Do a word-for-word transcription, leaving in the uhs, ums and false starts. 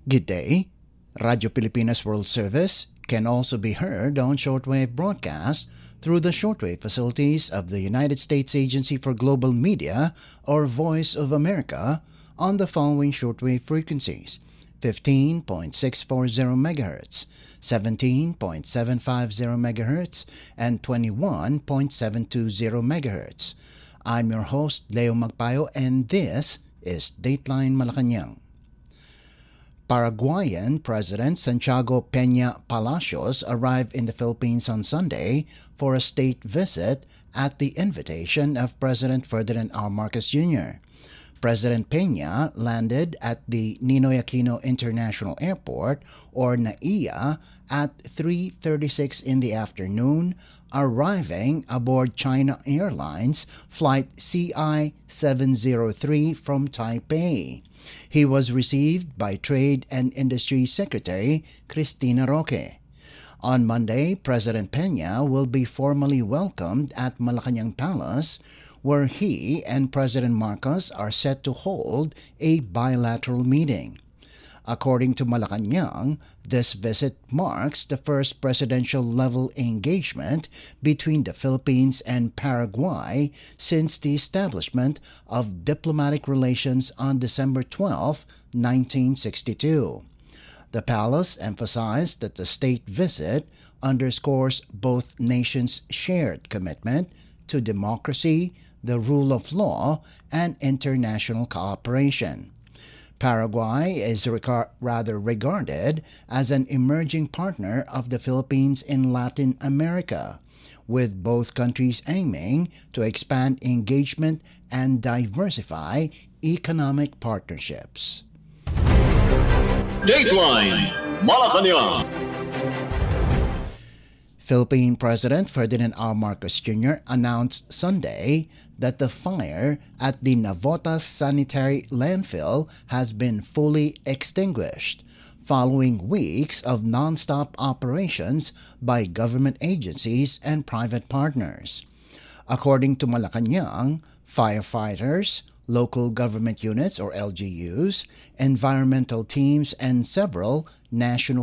Good day. Radio Pilipinas World Service can also be heard on shortwave broadcast through the shortwave facilities of the United States Agency for Global Media, or Voice of America, on the following shortwave frequencies: fifteen point six four zero megahertz, seventeen point seven five zero megahertz, and twenty-one point seven two zero megahertz. I'm your host, Leo Magpayo, and this is Dateline Malacanang. Paraguayan President Santiago Peña Palacios arrived in the Philippines on Sunday for a state visit at the invitation of President Ferdinand R. Marcos Junior President Peña landed at the Ninoy Aquino International Airport, or N A I A, at three thirty-six in the afternoon, arriving aboard China Airlines Flight C I seven oh three from Taipei. He was received by Trade and Industry Secretary Cristina Roque. On Monday, President Peña will be formally welcomed at Malacanang Palace, where he and President Marcos are set to hold a bilateral meeting. According to Malacanang, this visit marks the first presidential-level engagement between the Philippines and Paraguay since the establishment of diplomatic relations on December twelfth, nineteen sixty-two. The palace emphasized that the state visit underscores both nations' shared commitment to democracy, the rule of law, and international cooperation. Paraguay is recar- rather regarded as an emerging partner of the Philippines in Latin America, with both countries aiming to expand engagement and diversify economic partnerships. Dateline Malacanang. Philippine President Ferdinand R. Marcos Junior announced Sunday that the fire at the Navotas Sanitary Landfill has been fully extinguished, following weeks of non-stop operations by government agencies and private partners. According to Malacanang, firefighters, local government units or L G Us, environmental teams, and several national